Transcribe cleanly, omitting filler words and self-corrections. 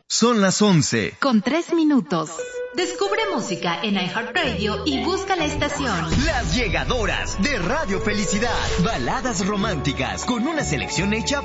Son las 11. Con 3 minutos. Descubre música en iHeartRadio y busca la estación. Las Llegadoras de Radio Felicidad. Baladas románticas con una selección hecha